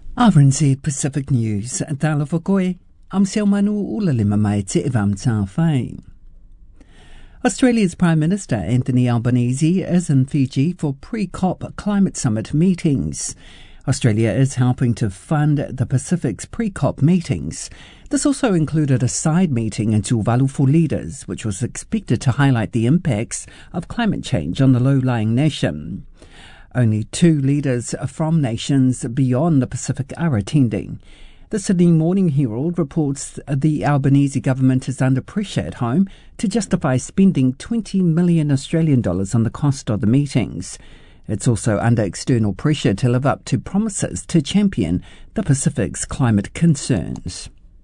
RNZ Pacific News, tala whakoe, am seo manu ulalima mai te evam tā whai. Australia's Prime Minister Anthony Albanese is in Fiji for pre-COP climate summit meetings. Australia is helping to fund the Pacific's pre-COP meetings. This also included a side meeting in Tuvalu for leaders, which was expected to highlight the impacts of climate change on the low-lying nation. Only 2 leaders from nations beyond the Pacific are attending. The Sydney Morning Herald reports the Albanese government is under pressure at home to justify spending $20 million Australian dollars on the cost of the meetings. It's also under external pressure to live up to promises to champion the Pacific's climate concerns.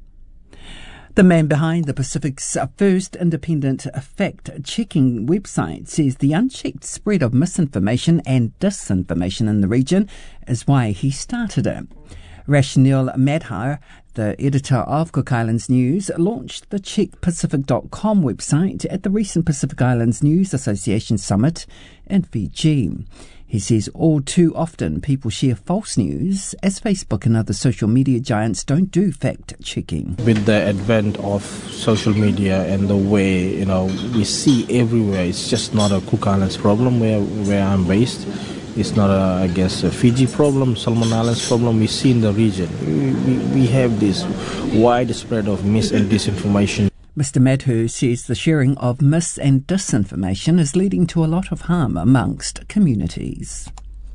The man behind the Pacific's first independent fact-checking website says the unchecked spread of misinformation and disinformation in the region is why he started it. Rashnil Madhar, the editor of Cook Islands News, launched the CheckPacific.com website at the recent Pacific Islands News Association Summit in Fiji. He says all too often people share false news as Facebook and other social media giants don't do fact-checking. With the advent of social media and the way, we see everywhere, it's just not a Cook Islands problem where I'm based. It's not a Fiji problem, Solomon Islands problem. We see in the region. We have this widespread of mis and disinformation. Mr. Madhu says the sharing of mis and disinformation is leading to a lot of harm amongst communities.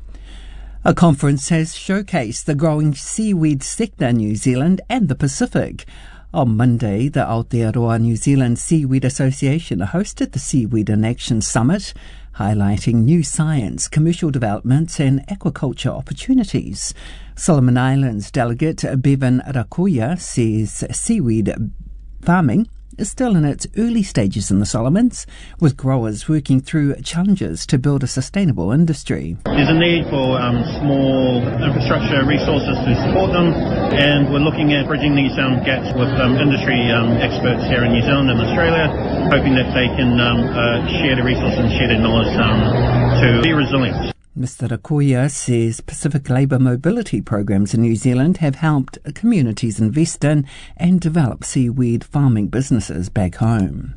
A conference has showcased the growing seaweed sector in New Zealand and the Pacific. On Monday, the Aotearoa New Zealand Seaweed Association hosted the Seaweed in Action Summit, highlighting new science, commercial developments and aquaculture opportunities. Solomon Islands delegate Bevan Rakoya says seaweed farming is still in its early stages in the Solomons, with growers working through challenges to build a sustainable industry. There's a need for small infrastructure resources to support them, and we're looking at bridging these gaps with industry experts here in New Zealand and Australia, hoping that they can share the resources and share their knowledge to be resilient. Mr. Rakoya says Pacific labour mobility programs in New Zealand have helped communities invest in and develop seaweed farming businesses back home.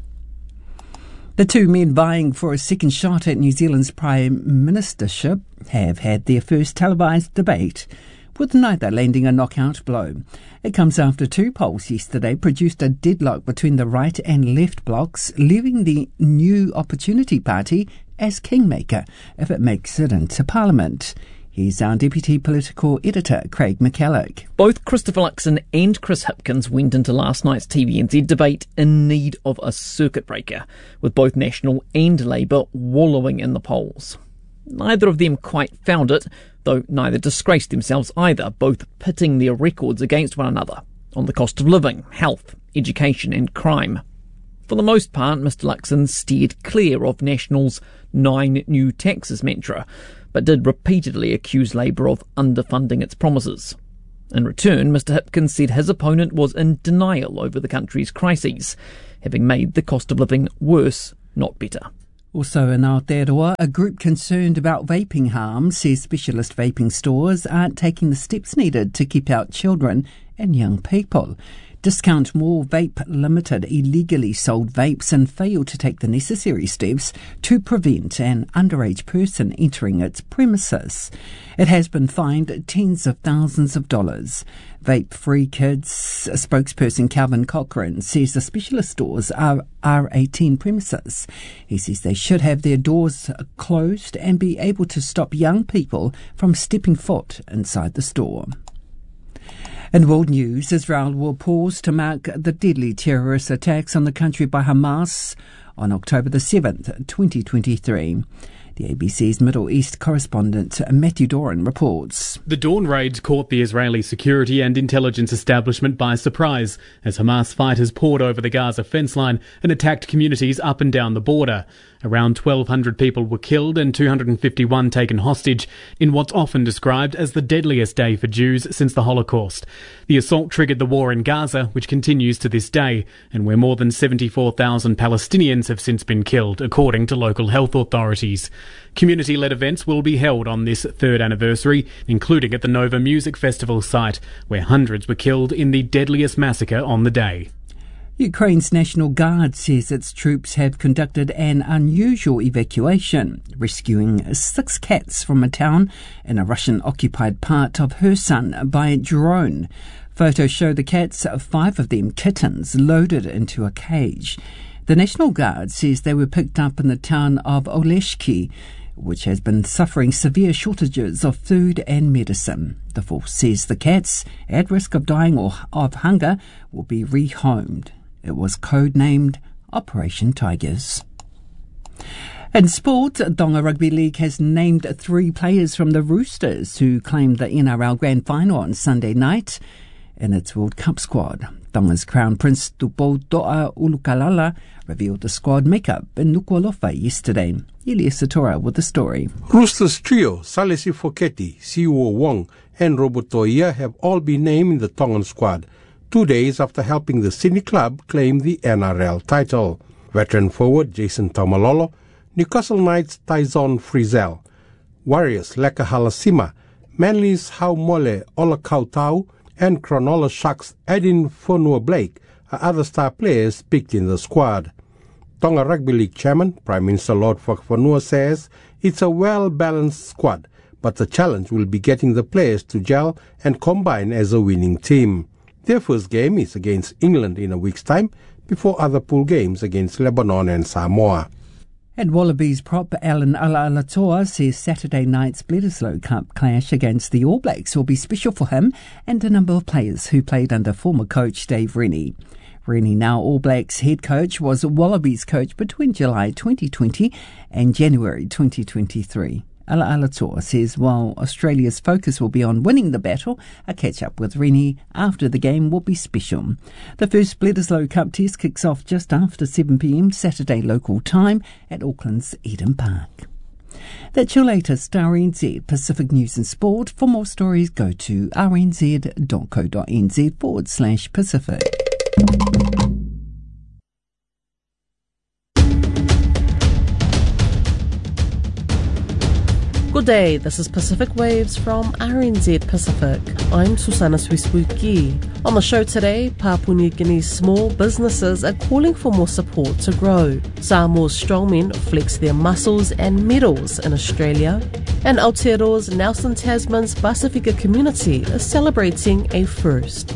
The 2 men vying for a second shot at New Zealand's Prime Ministership have had their first televised debate, with neither landing a knockout blow. It comes after 2 polls yesterday produced a deadlock between the right and left blocs, leaving the New Opportunity Party as kingmaker if it makes it into Parliament. Here's our Deputy Political Editor, Craig McCulloch. Both Christopher Luxon and Chris Hipkins went into last night's TVNZ debate in need of a circuit breaker, with both National and Labour wallowing in the polls. Neither of them quite found it, though neither disgraced themselves either, both pitting their records against one another on the cost of living, health, education and crime. For the most part, Mr Luxon steered clear of National's 9 new taxes mantra, but did repeatedly accuse Labour of underfunding its promises. In return, Mr Hipkins said his opponent was in denial over the country's crises, having made the cost of living worse, not better. Also in Aotearoa, a group concerned about vaping harm says specialist vaping stores aren't taking the steps needed to keep out children and young people. Discount Mall Vape Limited illegally sold vapes and failed to take the necessary steps to prevent an underage person entering its premises. It has been fined tens of thousands of dollars. Vape Free Kids spokesperson Calvin Cochran says the specialist stores are R18 premises. He says they should have their doors closed and be able to stop young people from stepping foot inside the store. In world news, Israel will pause to mark the deadly terrorist attacks on the country by Hamas on October the 7th, 2023. The ABC's Middle East correspondent Matthew Doran reports. The dawn raid caught the Israeli security and intelligence establishment by surprise as Hamas fighters poured over the Gaza fence line and attacked communities up and down the border. Around 1,200 people were killed and 251 taken hostage in what's often described as the deadliest day for Jews since the Holocaust. The assault triggered the war in Gaza, which continues to this day, and where more than 74,000 Palestinians have since been killed, according to local health authorities. Community-led events will be held on this third anniversary, including at the Nova Music Festival site, where hundreds were killed in the deadliest massacre on the day. Ukraine's National Guard says its troops have conducted an unusual evacuation, rescuing 6 cats from a town in a Russian-occupied part of Kherson by drone. Photos show the cats, 5 of them kittens, loaded into a cage. The National Guard says they were picked up in the town of Oleshki, which has been suffering severe shortages of food and medicine. The force says the cats, at risk of dying or of hunger, will be rehomed. It was codenamed Operation Tigers. In sport, Tonga Rugby League has named 3 players from the Roosters who claimed the NRL Grand Final on Sunday night in its World Cup squad. Tonga's Crown Prince Tupotoa Ulukalala revealed the squad makeup in Nuku'alofa yesterday. Elias Satora with the story. Roosters trio, Salesi Foketi, Siwo Wong and Robotoia have all been named in the Tongan squad, 2 days after helping the Sydney club claim the NRL title. Veteran forward Jason Taumalolo, Newcastle Knights Tyson Frizzell, Warriors Leka Halasima, Manly's Haumole Olakautau, and Cronulla Sharks Edin Fonua Blake are other star players picked in the squad. Tonga Rugby League Chairman, Prime Minister Lord Whakafonua says it's a well-balanced squad, but the challenge will be getting the players to gel and combine as a winning team. Their first game is against England in a week's time, before other pool games against Lebanon and Samoa. And Wallabies prop Alan Alaalatoa says Saturday night's Bledisloe Cup clash against the All Blacks will be special for him and a number of players who played under former coach Dave Rennie. Rennie, now All Blacks head coach, was Wallabies coach between July 2020 and January 2023. Alaalatoa says while Australia's focus will be on winning the battle, a catch-up with Rennie after the game will be special. The first Bledisloe Cup test kicks off just after 7 p.m. Saturday local time at Auckland's Eden Park. That's your latest RNZ Pacific News and Sport. For more stories, go to rnz.co.nz/Pacific. Good day, this is Pacific Waves from RNZ Pacific. I'm Susana Swiswuki. On the show today, Papua New Guinea's small businesses are calling for more support to grow. Samoa's strongmen flex their muscles and medals in Australia. And Aotearoa's Nelson Tasman's Pasifika community is celebrating a first.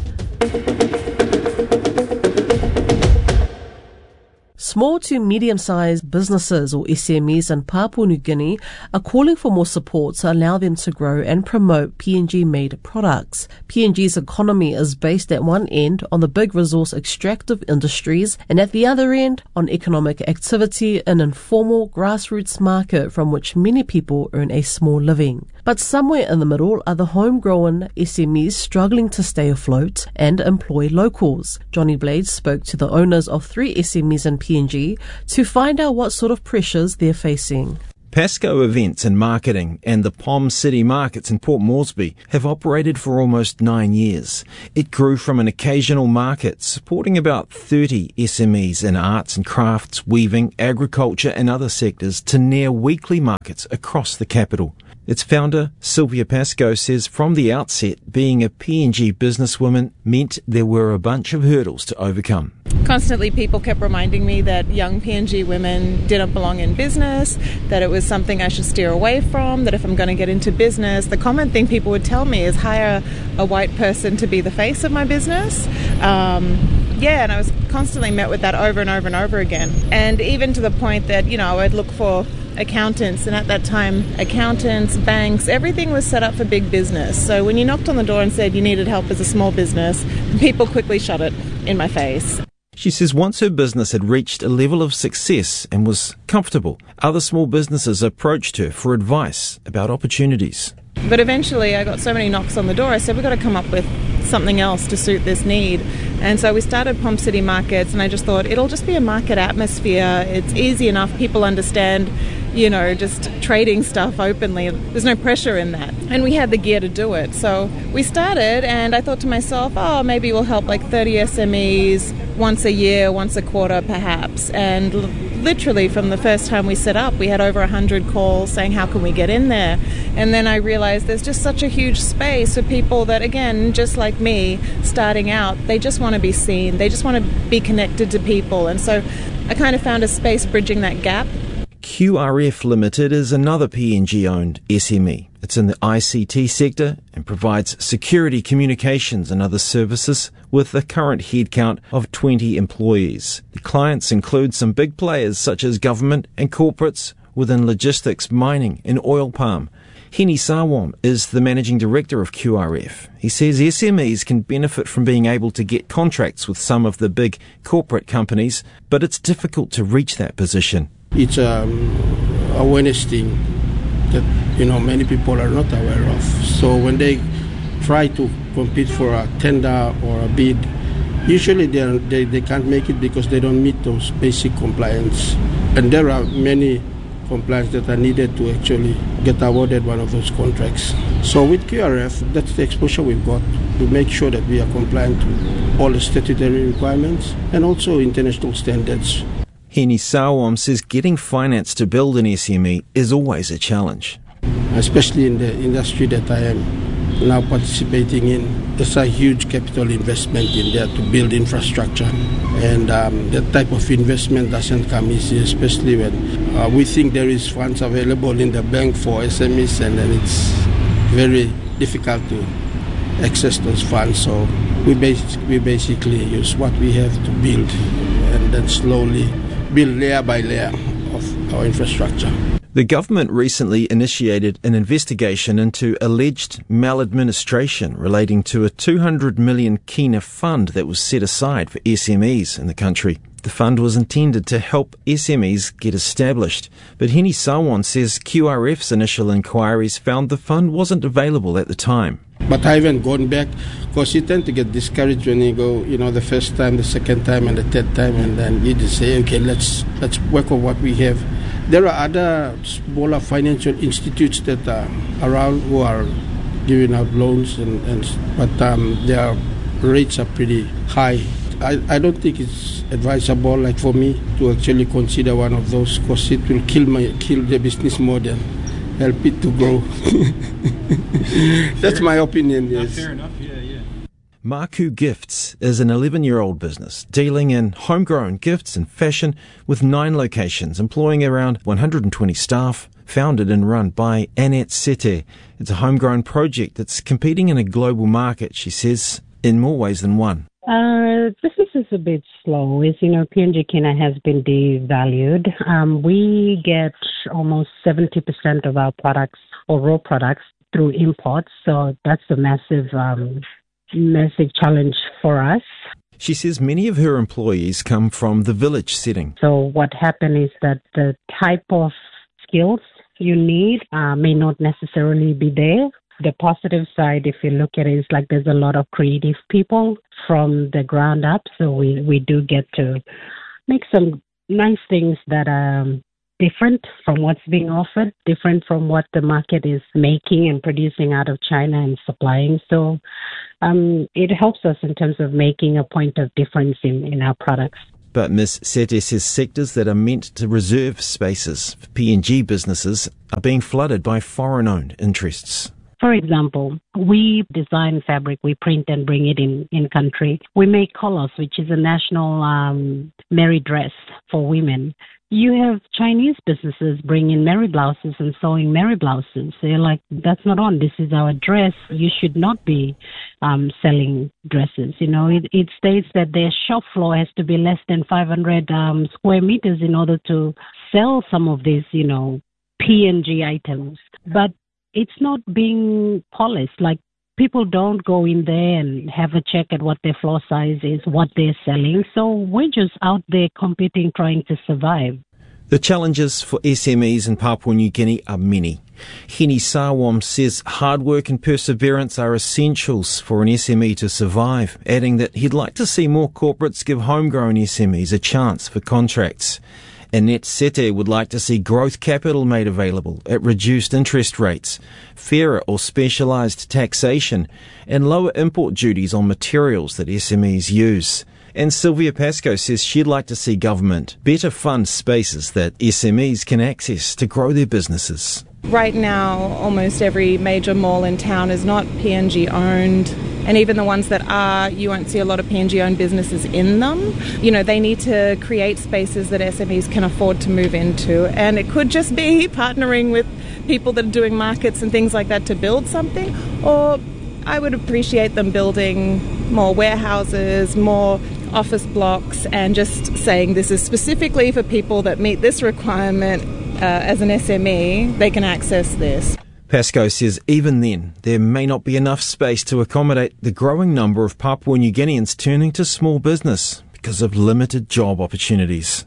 Small to medium-sized businesses, or SMEs, in Papua New Guinea are calling for more support to allow them to grow and promote PNG-made products. PNG's economy is based at one end on the big resource extractive industries and at the other end on economic activity, an informal grassroots market from which many people earn a small living. But somewhere in the middle are the homegrown SMEs struggling to stay afloat and employ locals. Johnny Blades spoke to the owners of 3 SMEs in PNG to find out what sort of pressures they're facing. Pasco Events and Marketing and the Palm City Markets in Port Moresby have operated for almost 9 years. It grew from an occasional market supporting about 30 SMEs in arts and crafts, weaving, agriculture and other sectors to near weekly markets across the capital. Its founder, Sylvia Pasco, says from the outset, being a PNG businesswoman meant there were a bunch of hurdles to overcome. Constantly people kept reminding me that young PNG women didn't belong in business, that it was something I should steer away from, that if I'm going to get into business, the common thing people would tell me is hire a white person to be the face of my business. And I was constantly met with that over and over and over again. And even to the point that, I'd look for accountants, and at that time accountants, banks, everything was set up for big business. So when you knocked on the door and said you needed help as a small business, people quickly shut it in my face. She says once her business had reached a level of success and was comfortable, other small businesses approached her for advice about opportunities. But eventually I got so many knocks on the door, I said, we've got to come up with something else to suit this need. And so we started Palm City Markets, and I just thought it'll just be a market atmosphere. It's easy enough. People understand, just trading stuff openly. There's no pressure in that. And we had the gear to do it. So we started, and I thought to myself, maybe we'll help like 30 SMEs once a year, once a quarter perhaps. And literally from the first time we set up, we had over 100 calls saying, how can we get in there? And then I realized there's just such a huge space for people that, again, just like me, starting out, they just want to be seen. They just want to be connected to people. And so I kind of found a space bridging that gap. QRF Limited is another PNG-owned SME. It's in the ICT sector and provides security, communications and other services with a current headcount of 20 employees. The clients include some big players such as government and corporates within logistics, mining and oil palm. Henny Sawam is the managing director of QRF. He says SMEs can benefit from being able to get contracts with some of the big corporate companies, but it's difficult to reach that position. It's a awareness thing that many people are not aware of. So when they try to compete for a tender or a bid, usually they can't make it because they don't meet those basic compliance. And there are many compliance that are needed to actually get awarded one of those contracts. So with QRF, that's the exposure we've got to make sure that we are compliant to all the statutory requirements and also international standards. Henny Sawam says getting finance to build an SME is always a challenge. Especially in the industry that I am now participating in, there's a huge capital investment in there to build infrastructure. And that type of investment doesn't come easy, especially when we think there is funds available in the bank for SMEs, and then it's very difficult to access those funds. So we basically use what we have to build and then slowly build layer by layer of our infrastructure. The government recently initiated an investigation into alleged maladministration relating to a 200 million kina fund that was set aside for SMEs in the country. The fund was intended to help SMEs get established, but Henny Sawam says QRF's initial inquiries found the fund wasn't available at the time. But I haven't gone back because you tend to get discouraged when you go, the first time, the second time, and the third time, and then you just say, okay, let's work on what we have. There are other smaller financial institutes that are around who are giving out loans, but their rates are pretty high. I don't think it's advisable, like for me, to actually consider one of those because it will kill the business model. Help it to grow. That's my opinion, yes. Fair enough, yeah. Maku Gifts is an 11-year-old business dealing in homegrown gifts and fashion with 9 locations, employing around 120 staff, founded and run by Annette Sete. It's a homegrown project that's competing in a global market, she says, in more ways than one. Business is a bit slow. As you know, PNG Kina has been devalued. We get almost 70% of our products or raw products through imports, so that's a massive challenge for us. She says many of her employees come from the village setting. So what happened is that the type of skills you need may not necessarily be there. The positive side, if you look at it, is like there's a lot of creative people from the ground up. So we do get to make some nice things that are different from what's being offered, different from what the market is making and producing out of China and supplying. So it helps us in terms of making a point of difference in our products. But Ms. Sete says sectors that are meant to reserve spaces for PNG businesses are being flooded by foreign-owned interests. For example, we design fabric, we print and bring it in country. We make kolos, which is a national Mary dress for women. You have Chinese businesses bringing Mary blouses and sewing Mary blouses. They're like, that's not on. This is our dress. You should not be selling dresses. It states that their shop floor has to be less than 500 square meters in order to sell some of these, PNG items. But it's not being polished. Like, people don't go in there and have a check at what their floor size is, what they're selling. So we're just out there competing, trying to survive. The challenges for SMEs in Papua New Guinea are many. Heni Sawam says hard work and perseverance are essentials for an SME to survive, adding that he'd like to see more corporates give homegrown SMEs a chance for contracts. Annette Sete would like to see growth capital made available at reduced interest rates, fairer or specialised taxation, and lower import duties on materials that SMEs use. And Sylvia Pascoe says she'd like to see government better fund spaces that SMEs can access to grow their businesses. Right now, almost every major mall in town is not PNG owned, and even the ones that are, you won't see a lot of PNG owned businesses in them. You know, they need to create spaces that SMEs can afford to move into, and it could just be partnering with people that are doing markets and things like that to build something, or I would appreciate them building more warehouses, more office blocks, and just saying this is specifically for people that meet this requirement. As an SME, they can access this. Pascoe says even then, there may not be enough space to accommodate the growing number of Papua New Guineans turning to small business because of limited job opportunities.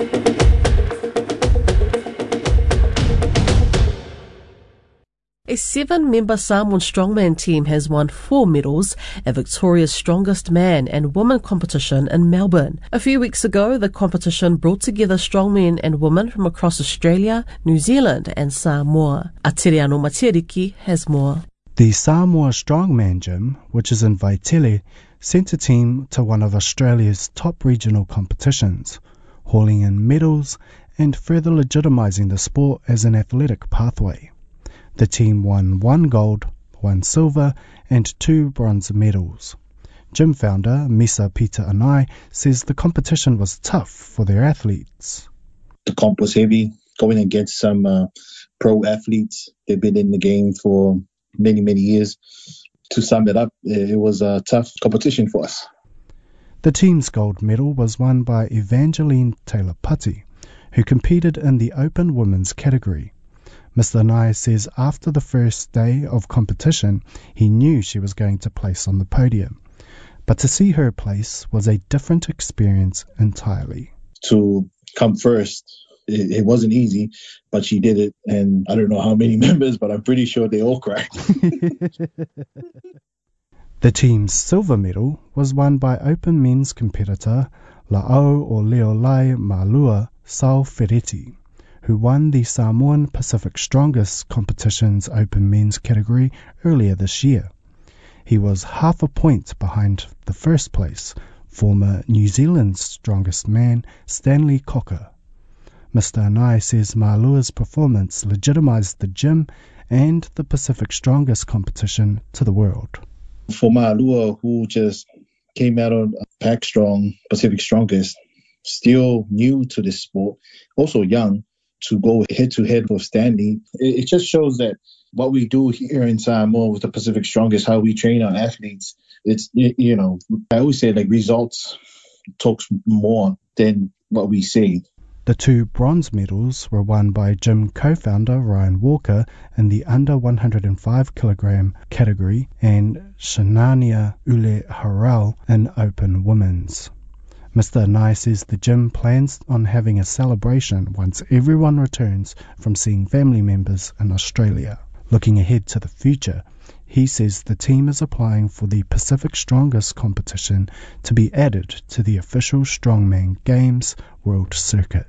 A 7-member Samoan strongman team has won 4 medals at Victoria's Strongest Man and Woman competition in Melbourne. A few weeks ago, the competition brought together strongmen and women from across Australia, New Zealand and Samoa. Atiriano Matiriki has more. The Samoa Strongman Gym, which is in Vaitele, sent a team to one of Australia's top regional competitions, hauling in medals and further legitimising the sport as an athletic pathway. The team won 1 gold, 1 silver and 2 bronze medals. Gym founder Misa Peter Anai says the competition was tough for their athletes. The comp was heavy, going against some pro athletes. They've been in the game for many, many years. To sum it up, it was a tough competition for us. The team's gold medal was won by Evangeline Taylor-Putty, who competed in the open women's category. Mr. Anai says after the first day of competition, he knew she was going to place on the podium. But to see her place was a different experience entirely. To come first, it wasn't easy, but she did it. And I don't know how many members, but I'm pretty sure they all cried. The team's silver medal was won by open men's competitor La'au o Leolai Malua Sao Ferretti, who won the Samoan Pacific Strongest competition's open men's category earlier this year. He was half a point behind the first place, former New Zealand's strongest man, Stanley Cocker. Mr. Anai says Malua's performance legitimised the gym and the Pacific Strongest competition to the world. For Malua, who just came out on Pac Strong, Pacific Strongest, still new to this sport, also young, to go head-to-head with Stanley, it just shows that what we do here in Samoa with the Pacific Strongest, how we train our athletes, it's, you know, I always say like results talks more than what we say. The 2 bronze medals were won by gym co-founder Ryan Walker in the under 105 kilogram category and Shanania Ule Haral in open women's. Mr. Anai says the gym plans on having a celebration once everyone returns from seeing family members in Australia. Looking ahead to the future, he says the team is applying for the Pacific Strongest competition to be added to the official Strongman Games World Circuit.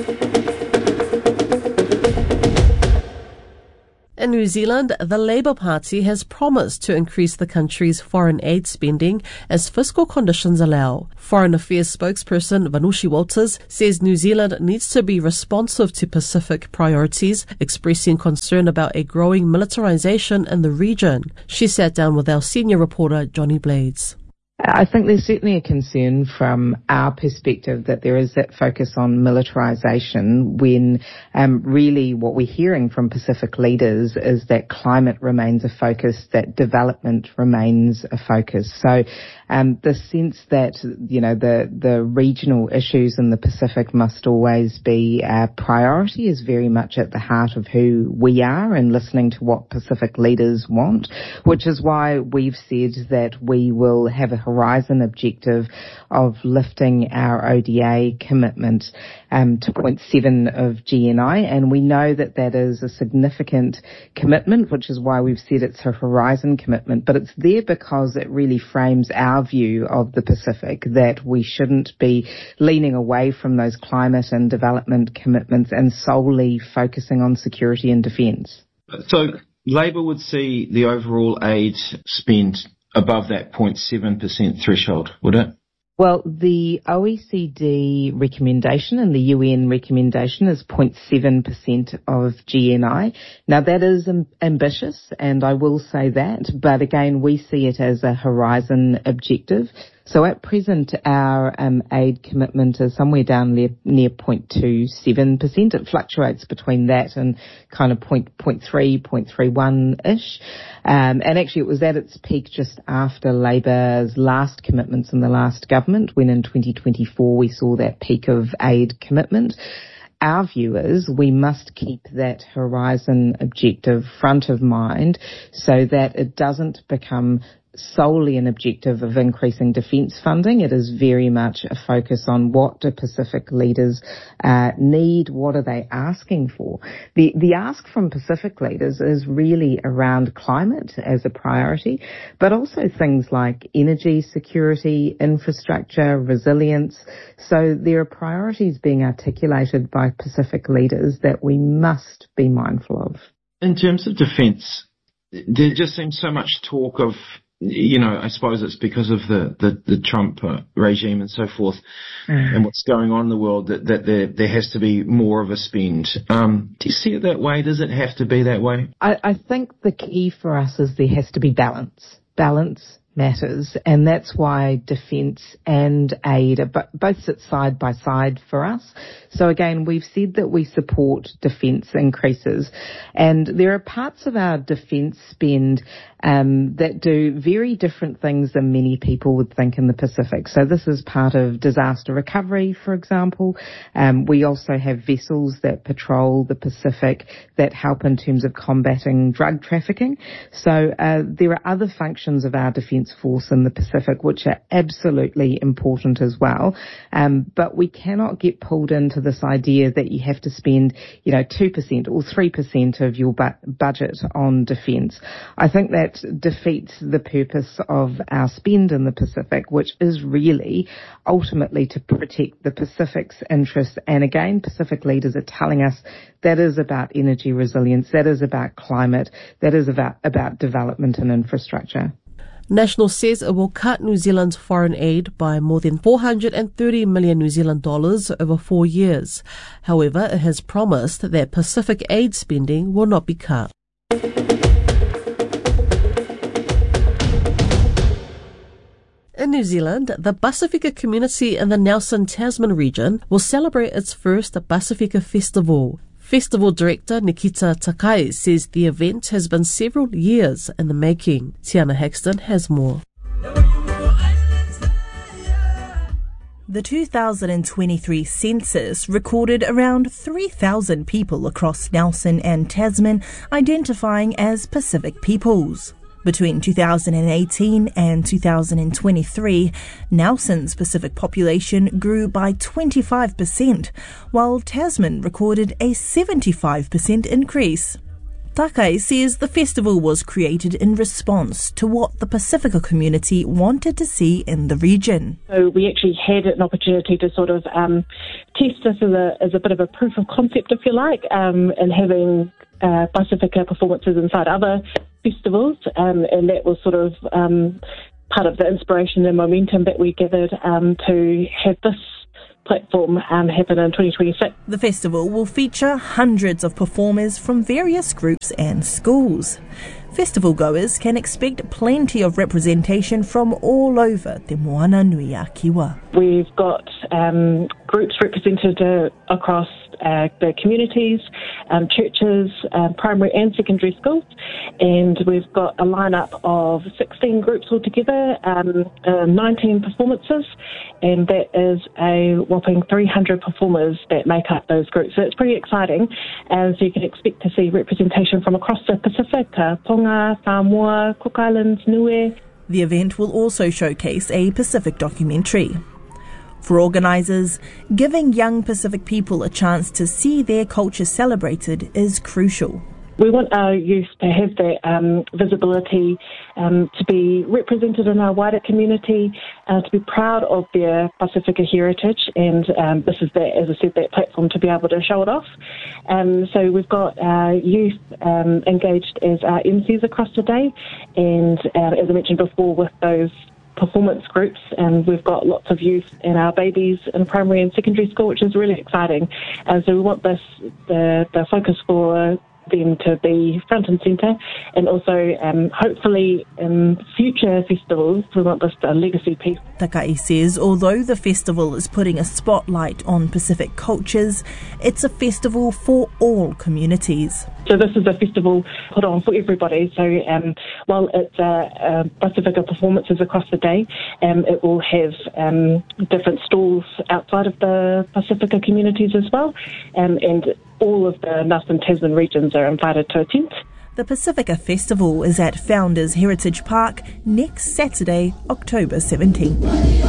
In New Zealand, the Labour Party has promised to increase the country's foreign aid spending as fiscal conditions allow. Foreign Affairs spokesperson Vanushi Walters says New Zealand needs to be responsive to Pacific priorities, expressing concern about a growing militarisation in the region. She sat down with our senior reporter Johnny Blades. I think there's certainly a concern from our perspective that there is that focus on militarisation when really what we're hearing from Pacific leaders is that climate remains a focus, that development remains a focus. So the sense that, you know, the regional issues in the Pacific must always be a priority is very much at the heart of who we are and listening to what Pacific leaders want, which is why we've said that we will have a Horizon objective of lifting our ODA commitment to 0.7 of GNI, and we know that that is a significant commitment, which is why we've said it's a Horizon commitment, but it's there because it really frames our view of the Pacific, that we shouldn't be leaning away from those climate and development commitments and solely focusing on security and defence. So Labor would see the overall aid spend above that 0.7% threshold, would it? Well, the OECD recommendation and the UN recommendation is 0.7% of GNI. Now, that is ambitious, and I will say that, but again, we see it as a Horizon objective. So at present, our aid commitment is somewhere down near 0.27%. It fluctuates between that and kind of 0.3, 0.31-ish. And actually it was at its peak just after Labor's last commitments in the last government, when in 2024 we saw that peak of aid commitment. Our view is we must keep that Horizon objective front of mind so that it doesn't become solely an objective of increasing defence funding. It is very much a focus on what do Pacific leaders need, what are they asking for. The ask from Pacific leaders is really around climate as a priority, but also things like energy security, infrastructure, resilience. So there are priorities being articulated by Pacific leaders that we must be mindful of. In terms of defence, there just seems so much talk of, I suppose it's because of the Trump regime and so forth, and what's going on in the world, that there has to be more of a spend. Do you see it that way? Does it have to be that way? I think the key for us is there has to be balance. Balance matters, and that's why defence and aid are both sit side by side for us. So again, we've said that we support defence increases, and there are parts of our defence spend that do very different things than many people would think in the Pacific. So this is part of disaster recovery, for example. We also have vessels that patrol the Pacific that help in terms of combating drug trafficking. So there are other functions of our defence force in the Pacific which are absolutely important as well. But we cannot get pulled into this idea that you have to spend, 2% or 3% of your budget on defence. I think that defeats the purpose of our spend in the Pacific, which is really ultimately to protect the Pacific's interests. And again, Pacific leaders are telling us that is about energy resilience, that is about climate, that is about development and infrastructure. National says it will cut New Zealand's foreign aid by more than 430 million New Zealand dollars over 4 years. However, it has promised that Pacific aid spending will not be cut. In New Zealand, the Pasifika community in the Nelson Tasman region will celebrate its first Pasifika Festival. Festival director Nikita Takai says the event has been several years in the making. Tiana Hexton has more. The 2023 census recorded around 3,000 people across Nelson and Tasman identifying as Pacific peoples. Between 2018 and 2023, Nelson's Pacific population grew by 25%, while Tasman recorded a 75% increase. Takai says the festival was created in response to what the Pasifika community wanted to see in the region. So we actually had an opportunity to sort of test this as a bit of a proof of concept, if you like, and having Pasifika performances inside other festivals, and that was sort of part of the inspiration and momentum that we gathered to have this platform happen in 2026. The festival will feature hundreds of performers from various groups and schools. Festival goers can expect plenty of representation from all over Te Moana Nui a Kiwa. We've got groups represented across the communities, churches, primary and secondary schools, and we've got a lineup of 16 groups altogether, 19 performances, and that is a whopping 300 performers that make up those groups. So it's pretty exciting, so you can expect to see representation from across the Pacific, Tonga, Samoa, Cook Islands, Niue. The event will also showcase a Pacific documentary. For organisers, giving young Pacific people a chance to see their culture celebrated is crucial. We want our youth to have that visibility, to be represented in our wider community, to be proud of their Pacifica heritage, and this is that, as I said, that platform to be able to show it off. So we've got our youth engaged as our MCs across the day, and as I mentioned before, with those performance groups, and we've got lots of youth and our babies in primary and secondary school, which is really exciting. So we want this, the focus for them to be front and centre, and also hopefully in future festivals we want this a legacy piece. Takai says although the festival is putting a spotlight on Pacific cultures, it's a festival for all communities. So this is a festival put on for everybody. So while it's Pacifica performances across the day, it will have different stalls outside of the Pacifica communities as well, and all of the Nelson Tasman regions are invited to attend. The Pacifica Festival is at Founders Heritage Park next Saturday, October 17th.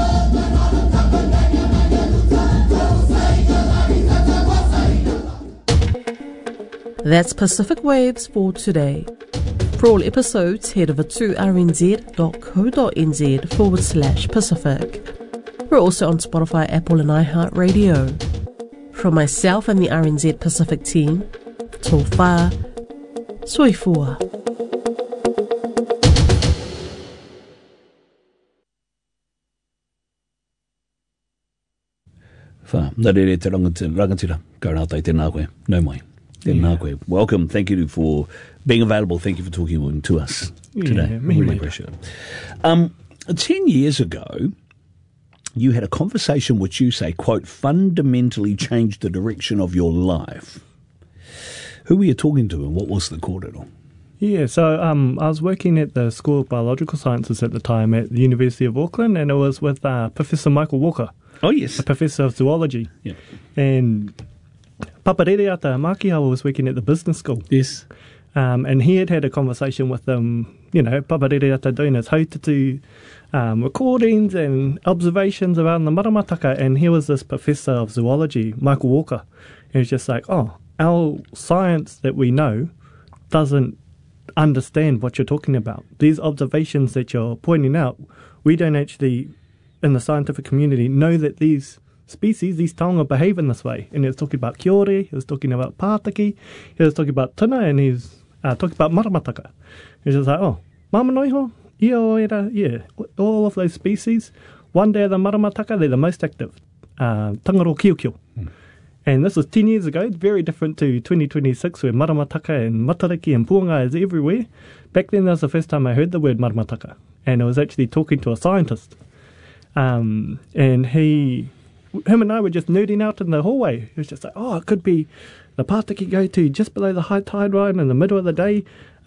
That's Pacific Waves for today. For all episodes, head over to rnz.co.nz/Pacific. We're also on Spotify, Apple and iHeartRadio. From myself and the RNZ Pacific team, tō whā, soifua. Wha, nā rere te rangatira, karanātai tēnā koe, nau mai, tēnā koe. Welcome, thank you for being available, thank you for talking to us today. Yeah, really appreciate it. 10 years ago, you had a conversation which you say, quote, fundamentally changed the direction of your life. Who were you talking to and what was the kōrero? Yeah, so I was working at the School of Biological Sciences at the time at the University of Auckland, and it was with Professor Michael Walker. Oh, yes. A professor of zoology. Yeah. And Paparere Ata Makihawa was working at the business school. Yes. And he had a conversation with them, you know, Paparere Ata doing his hautatu recordings and observations around the Maramataka, and here was this professor of zoology, Michael Walker, and he was just like, oh, our science that we know doesn't understand what you're talking about. These observations that you're pointing out, we don't actually, in the scientific community, know that these species, these taonga, behave in this way. And he was talking about kiore, he was talking about pātaki, he was talking about tuna, and he's talking about maramataka. He was just like, oh, mamanoiho, yeah, all of those species, one day the maramataka, they're the most active. Tangaro kiokio. And this was 10 years ago, very different to 2026 where maramataka and matariki and puanga is everywhere. Back then, that was the first time I heard the word maramataka. And I was actually talking to a scientist. And him and I were just nerding out in the hallway. It was just like, oh, it could be the pātaki go to just below the high tide line in the middle of the day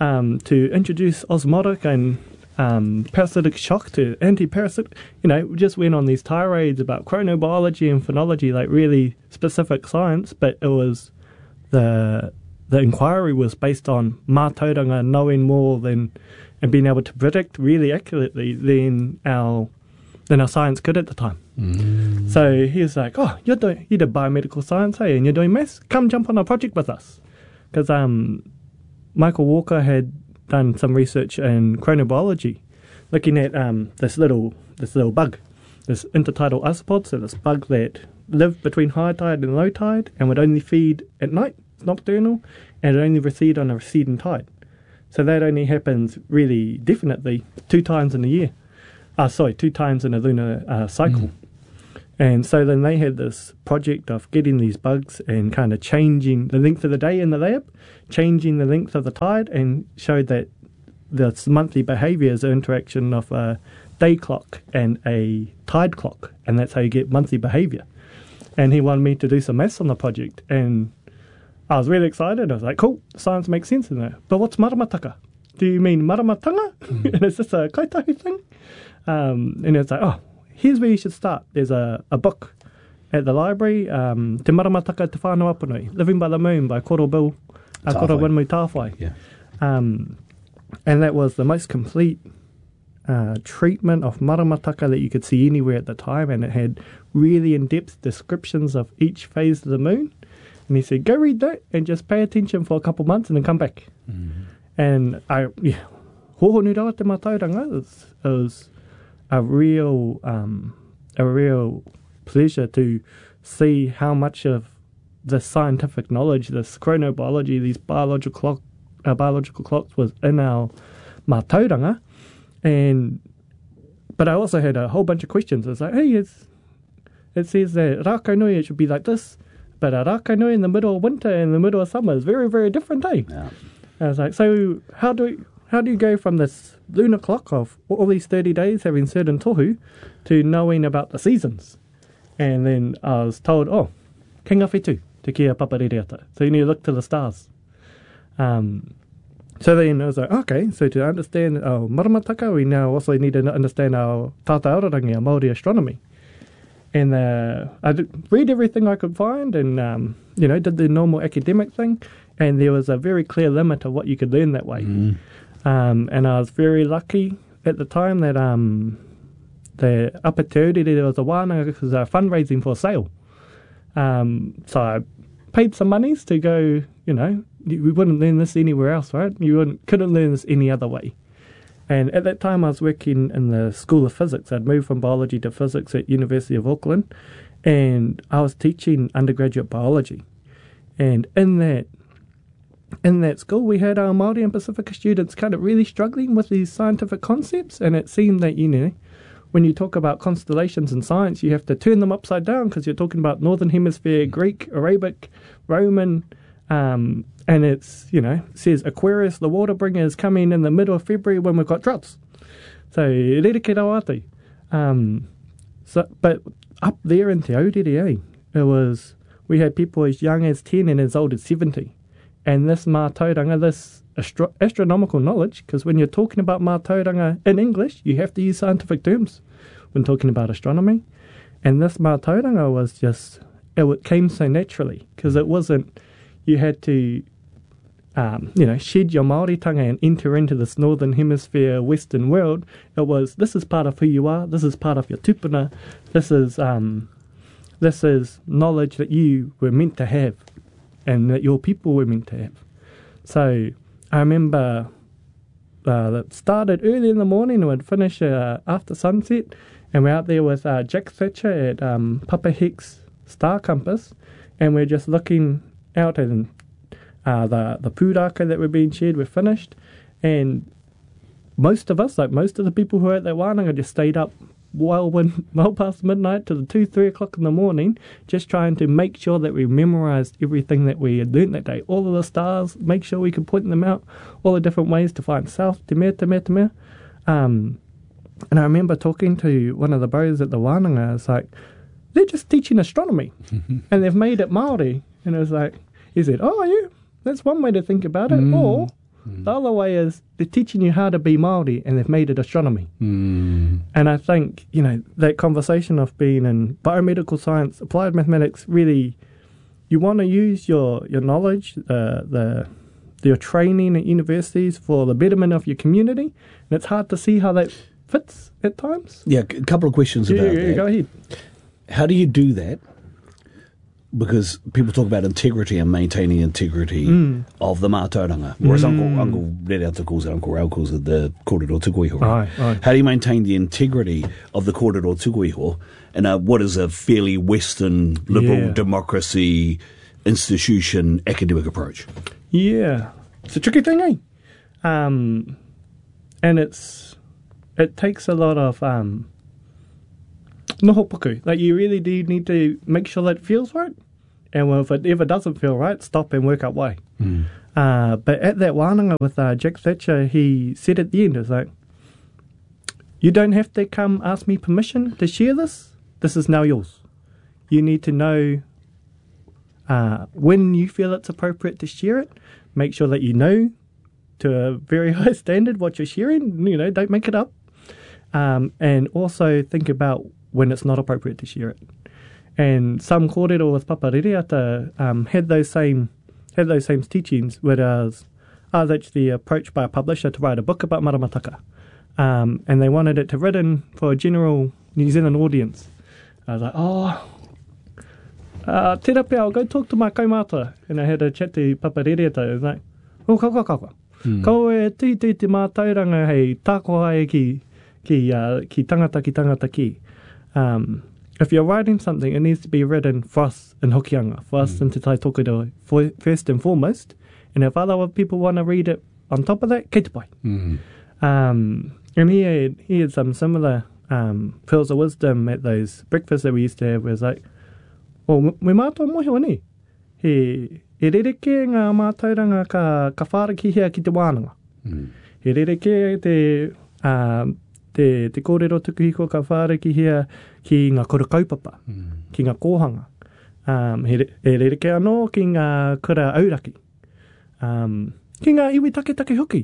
to introduce osmotic and parasitic shock to anti-parasitic. You know, we just went on these tirades about chronobiology and phenology, like really specific science, but it was the inquiry was based on mātauranga knowing more than and being able to predict really accurately than our science could at the time. So he was like, oh, you did biomedical science, hey, and you're doing maths? Come jump on a project with us. Because Michael Walker had done some research in chronobiology, looking at this little bug, this intertidal isopod, so this bug that lived between high tide and low tide and would only feed at night, nocturnal, and it only recede on a receding tide. So that only happens really definitely 2 times in a year. 2 times in a lunar cycle. And so then they had this project of getting these bugs and kind of changing the length of the day in the lab, changing the length of the tide, and showed that this monthly behaviour is an interaction of a day clock and a tide clock, and that's how you get monthly behaviour. And he wanted me to do some maths on the project, and I was really excited. I was like, cool, science makes sense in there. But what's maramataka? Do you mean maramatanga? And it's just a kaitahi thing? And it's like, oh, here's where you should start. There's a book at the library, Te Maramataka Te Whānau Apanui, Living by the Moon by Koro Bill, Koro Winmu Tāwhai. Yeah. And that was the most complete treatment of maramataka that you could see anywhere at the time, and it had really in-depth descriptions of each phase of the moon. And he said, go read that and just pay attention for a couple months and then come back. Mm-hmm. And hohonu rawa te mātauranga. It was a real pleasure to see how much of the scientific knowledge, this chronobiology, these biological clocks was in our mātauranga. But I also had a whole bunch of questions. It's like, hey, it says that Rākainui, it should be like this, but a Rākainui in the middle of winter and the middle of summer is very, very different, eh? Yeah. I was like, so how do you go from this lunar clock of all these 30 days having certain tohu to knowing about the seasons? And then I was told, King Awhitu, te kia paparereata. So you need to look to the stars. So then I was like, okay, so to understand our maramataka, we now also need to understand our tātaorangi, our Māori astronomy. And I read everything I could find and, did the normal academic thing. And there was a very clear limit of what you could learn that way. Mm. And I was very lucky at the time that the Upper Te Urere, there was a wānanga because fundraising for a sale. So I paid some monies to go, we wouldn't learn this anywhere else, right? Couldn't learn this any other way. And at that time I was working in the School of Physics. I'd moved from biology to physics at University of Auckland, and I was teaching undergraduate biology. And in that school we had our Māori and Pasifika students kind of really struggling with these scientific concepts, and it seemed that, when you talk about constellations in science, you have to turn them upside down because you're talking about Northern Hemisphere, Greek, Arabic, Roman, and it's, says Aquarius, the water bringer, is coming in the middle of February when we've got droughts. So, rereke rau atu. But up there in Te Aurere, we had people as young as 10 and as old as 70. And this mātauranga, this astronomical knowledge, because when you're talking about mātauranga in English, you have to use scientific terms when talking about astronomy. And this mātauranga was just, it came so naturally, because it wasn't, you had to, shed your Māoritanga and enter into this Northern Hemisphere Western world. It was, this is part of who you are, this is part of your tupuna, this is knowledge that you were meant to have and that your people were meant to have. So I remember that started early in the morning and would finish after sunset, and we're out there with Jack Thatcher at Papa Heck's Star Compass, and we're just looking out and the pūraka that were being shared were finished, and most of us, like most of the people who were at that wānanga, just stayed up well past midnight to the 2-3 o'clock in the morning, just trying to make sure that we memorised everything that we had learnt that day, all of the stars, make sure we could point them out, all the different ways to find south, te mea. And I remember talking to one of the bros at the wānanga. It's like, they're just teaching astronomy and they've made it Māori. And it was like, he said, yeah, that's one way to think about it. Or the other way is they're teaching you how to be Māori and they've made it astronomy. And I think, that conversation of being in biomedical science, applied mathematics, really, you want to use your knowledge, your training at universities for the betterment of your community. And it's hard to see how that fits at times. Yeah, a couple of questions about that. Go ahead. How do you do that? Because people talk about integrity and maintaining integrity of the mātauranga. Whereas Uncle Rereata calls it, Uncle Rau calls it the kōrero tukuiho. Right. How do you maintain the integrity of the kōrero tukuiho in what is a fairly Western liberal democracy institution academic approach? Yeah. It's a tricky thing, eh? And it takes a lot of noho puku. Like, you really do need to make sure that it feels right. And if it ever doesn't feel right, stop and work out why. But at that wānanga with Jack Thatcher, he said at the end, it's like, you don't have to come ask me permission to share this. This is now yours. You need to know when you feel it's appropriate to share it. Make sure that you know to a very high standard what you're sharing. Don't make it up. And also think about when it's not appropriate to share it. And some kōrero with Papa Rereata had those same teachings, whereas I was actually approached by a publisher to write a book about maramataka. and they wanted it to written for a general New Zealand audience. I was like, tērā pia, I'll go talk to my kaumata. And I had a chat to Papa Rereta. I was like, kaua. Ko e te mātauranga hei tākoa e ki tangata ki. If you're writing something, it needs to be written for us in Hokianga, for us in Te Tai Tokeroi, first and foremost. And if other people want to read it on top of that, kei te pai. And he had some similar pearls of wisdom at those breakfasts that we used to have. It was like, well, me mātua mohi wani. He rereke ngā mātauranga ka whārakihia ki te wānanga. He rereke te kōrero tukuhiko ka whārakihia ki ngā kura kaupapa, ki ngā kōhanga. He rereke anō ki ngā kura auraki. Ki ngā iwi take hoki.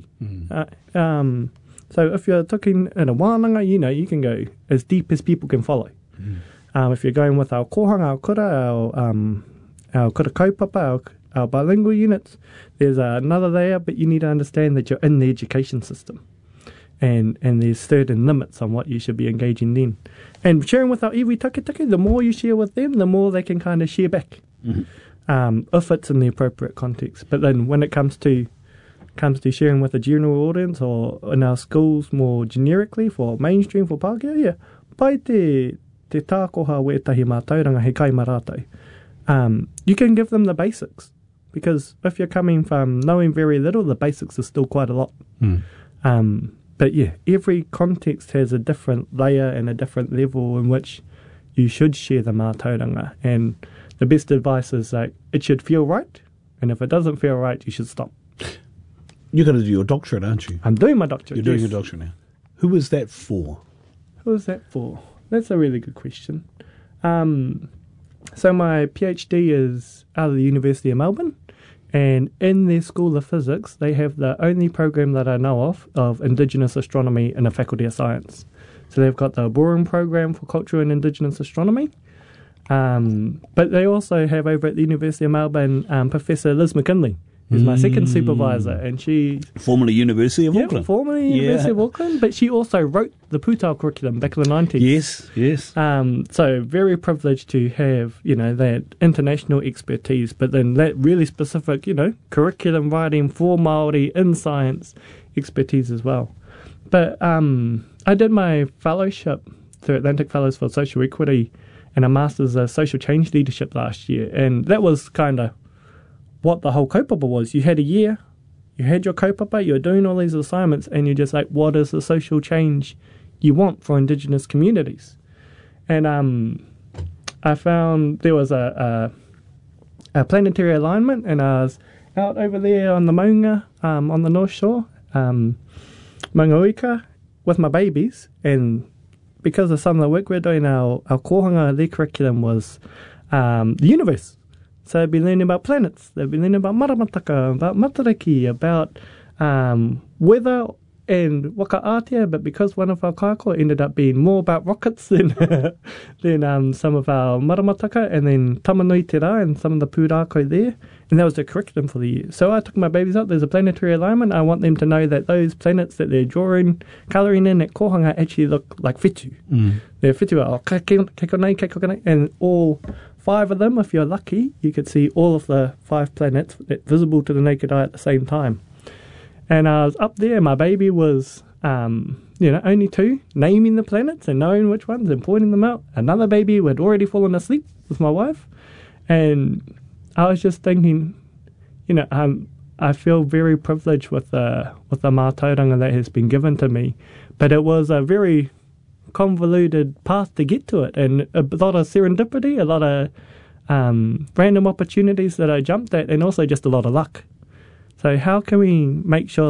So if you're talking in a wānanga, you can go as deep as people can follow. If you're going with our kōhanga, our kura, our kura kaupapa, our bilingual units, there's another layer, but you need to understand that you're in the education system. And there's certain limits on what you should be engaging in. And sharing with our iwi take, the more you share with them, the more they can kind of share back. If it's in the appropriate context. But then when it comes to sharing with a general audience or in our schools more generically for mainstream, for Pākehā, pai te tākoha wētahi mātauranga he kai maratai. You can give them the basics, because if you're coming from knowing very little, the basics are still quite a lot. But yeah, every context has a different layer and a different level in which you should share the mātauranga. And the best advice is like, it should feel right, and if it doesn't feel right, you should stop. You're going to do your doctorate, aren't you? I'm doing my doctorate. You're doing your doctorate now. Who is that for? Who is that for? That's a really good question. So my PhD is out of the University of Melbourne, and in their School of Physics, they have the only program that I know of Indigenous Astronomy in the Faculty of Science. So they've got the Boring program for Cultural and Indigenous Astronomy. But they also have over at the University of Melbourne Professor Liz McKinley, who's my second supervisor, and she... Formerly University of Auckland. Formerly University of Auckland, but she also wrote the Pūtau curriculum back in the 90s. Yes. So very privileged to have, that international expertise, but then that really specific, curriculum writing for Māori in science expertise as well. But I did my fellowship through Atlantic Fellows for Social Equity and a Master's of Social Change Leadership last year, and that was kind of what the whole kaupapa was. You had a year, you had your kaupapa, you're doing all these assignments, and you're just like, what is the social change you want for Indigenous communities? And I found there was a planetary alignment, and I was out over there on the Maunga, on the North Shore, Maunga Uika, with my babies, and because of some of the work we're doing, our kōhanga, their curriculum was the universe. So they've been learning about planets, they've been learning about maramataka, about matariki, about weather and wakaātea, but because one of our kaikoa ended up being more about rockets than some of our maramataka, and then Tamanui Te Rā and some of the pūrākau there, and that was the curriculum for the year. So I took my babies out, there's a planetary alignment, I want them to know that those planets that they're drawing, colouring in at kōhanga actually look like whetū. They're whetū, kekonei, and all 5 of them, if you're lucky, you could see all of the 5 planets visible to the naked eye at the same time. And I was up there, my baby was, only 2, naming the planets and knowing which ones and pointing them out. Another baby who had already fallen asleep with my wife. And I was just thinking, I feel very privileged with the mātauranga that has been given to me. But it was a very convoluted path to get to it, and a lot of serendipity, a lot of random opportunities that I jumped at, and also just a lot of luck. So how can we make sure